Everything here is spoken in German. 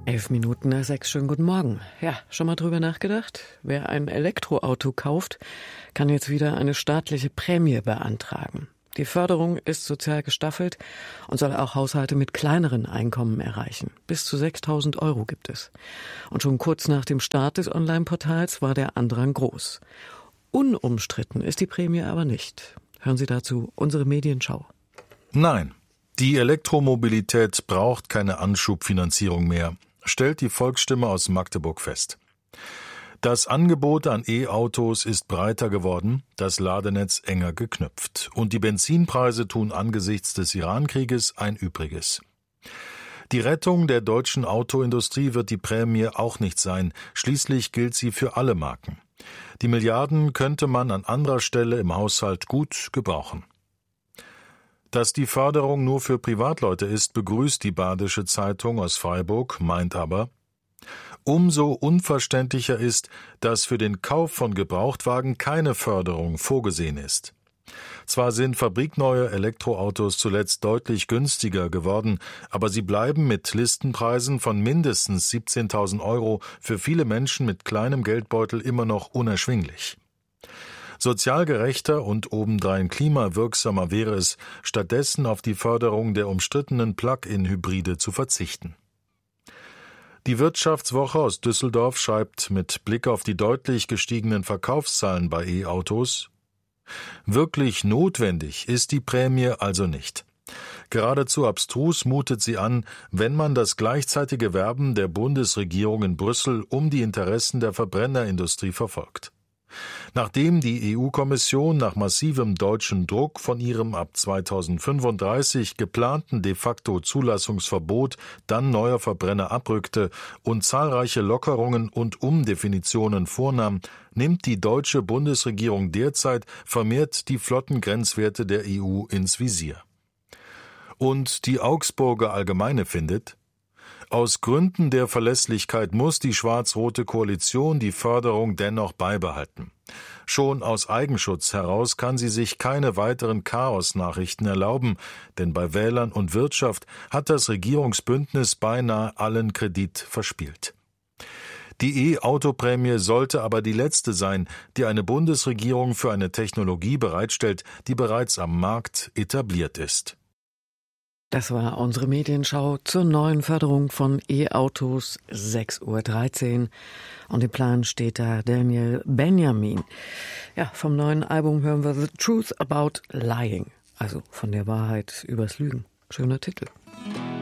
11:11. Schönen guten Morgen. Ja, schon mal drüber nachgedacht? Wer ein Elektroauto kauft, kann jetzt wieder eine staatliche Prämie beantragen. Die Förderung ist sozial gestaffelt und soll auch Haushalte mit kleineren Einkommen erreichen. Bis zu 6.000 € gibt es. Und schon kurz nach dem Start des Online-Portals war der Andrang groß. Unumstritten ist die Prämie aber nicht. Hören Sie dazu unsere Medienschau. Nein, die Elektromobilität braucht keine Anschubfinanzierung mehr, stellt die Volksstimme aus Magdeburg fest. Das Angebot an E-Autos ist breiter geworden, das Ladenetz enger geknüpft. Und die Benzinpreise tun angesichts des Iran-Krieges ein Übriges. Die Rettung der deutschen Autoindustrie wird die Prämie auch nicht sein. Schließlich gilt sie für alle Marken. Die Milliarden könnte man an anderer Stelle im Haushalt gut gebrauchen. Dass die Förderung nur für Privatleute ist, begrüßt die Badische Zeitung aus Freiburg, meint aber, umso unverständlicher ist, dass für den Kauf von Gebrauchtwagen keine Förderung vorgesehen ist. Zwar sind fabrikneue Elektroautos zuletzt deutlich günstiger geworden, aber sie bleiben mit Listenpreisen von mindestens 17.000 € für viele Menschen mit kleinem Geldbeutel immer noch unerschwinglich. Sozial gerechter und obendrein klimawirksamer wäre es, stattdessen auf die Förderung der umstrittenen Plug-in-Hybride zu verzichten. Die Wirtschaftswoche aus Düsseldorf schreibt mit Blick auf die deutlich gestiegenen Verkaufszahlen bei E-Autos: Wirklich notwendig ist die Prämie also nicht. Geradezu abstrus mutet sie an, wenn man das gleichzeitige Werben der Bundesregierung in Brüssel um die Interessen der Verbrennerindustrie verfolgt. Nachdem die EU-Kommission nach massivem deutschen Druck von ihrem ab 2035 geplanten de facto Zulassungsverbot dann neuer Verbrenner abrückte und zahlreiche Lockerungen und Umdefinitionen vornahm, nimmt die deutsche Bundesregierung derzeit vermehrt die Flottengrenzwerte der EU ins Visier. Und die Augsburger Allgemeine findet: Aus Gründen der Verlässlichkeit muss die schwarz-rote Koalition die Förderung dennoch beibehalten. Schon aus Eigenschutz heraus kann sie sich keine weiteren Chaos-Nachrichten erlauben, denn bei Wählern und Wirtschaft hat das Regierungsbündnis beinahe allen Kredit verspielt. Die E-Auto-Prämie sollte aber die letzte sein, die eine Bundesregierung für eine Technologie bereitstellt, die bereits am Markt etabliert ist. Das war unsere Medienschau zur neuen Förderung von E-Autos, 6:13 Uhr. Und im Plan steht da Daniel Benjamin. Ja, vom neuen Album hören wir The Truth About Lying, also von der Wahrheit übers Lügen. Schöner Titel.